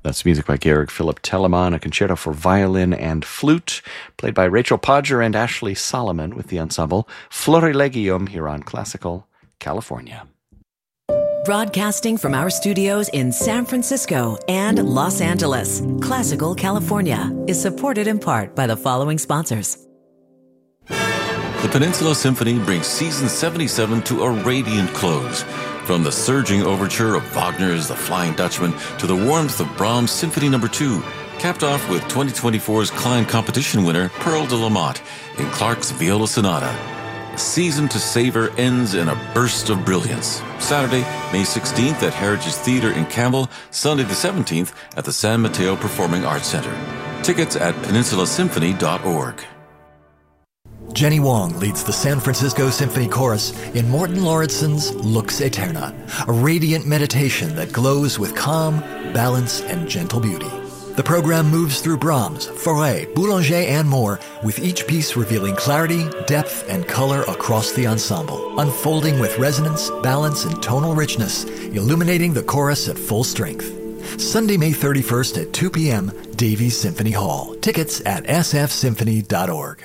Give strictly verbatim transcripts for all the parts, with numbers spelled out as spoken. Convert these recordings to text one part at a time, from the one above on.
That's music by Georg Philipp Telemann, a concerto for violin and flute, played by Rachel Podger and Ashley Solomon with the ensemble Florilegium here on Classical California. Broadcasting from our studios in San Francisco and Los Angeles, Classical California is supported in part by the following sponsors. The Peninsula Symphony brings season seventy-seven to a radiant close. From the surging overture of Wagner's The Flying Dutchman to the warmth of Brahms' Symphony Number two, capped off with twenty twenty-four's Klein competition winner Pearl de la Motte in Clark's Viola Sonata. A season to savor ends in a burst of brilliance. Saturday, May sixteenth at Heritage Theatre in Campbell, Sunday the seventeenth at the San Mateo Performing Arts Center. Tickets at peninsula symphony dot org. Jenny Wong leads the San Francisco Symphony Chorus in Morten Lauridsen's Lux Aeterna, a radiant meditation that glows with calm, balance, and gentle beauty. The program moves through Brahms, Fauré, Boulanger, and more, with each piece revealing clarity, depth, and color across the ensemble, unfolding with resonance, balance, and tonal richness, illuminating the chorus at full strength. Sunday, May thirty-first at two p.m., Davies Symphony Hall. Tickets at s f symphony dot org.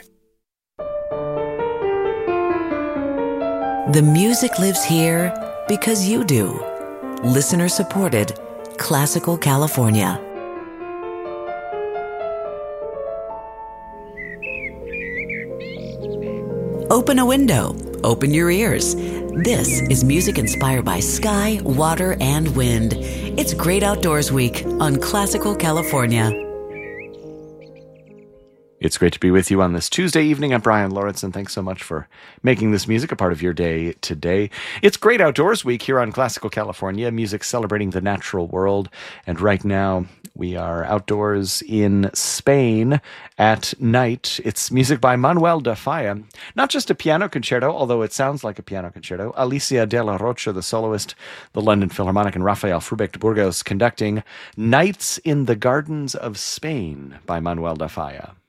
The music lives here because you do. Listener supported, Classical California. Open a window, open your ears. This is music inspired by sky, water, and wind. It's Great Outdoors Week on Classical California. It's great to be with you on this Tuesday evening. I'm Brian Lauritsen. Thanks so much for making this music a part of your day today. It's Great Outdoors Week here on Classical California, music celebrating the natural world. And right now, we are outdoors in Spain at night. It's music by Manuel de Falla. Not just a piano concerto, although it sounds like a piano concerto. Alicia de la Rocha, the soloist, the London Philharmonic, and Rafael Frubeck de Burgos conducting Nights in the Gardens of Spain by Manuel de Falla.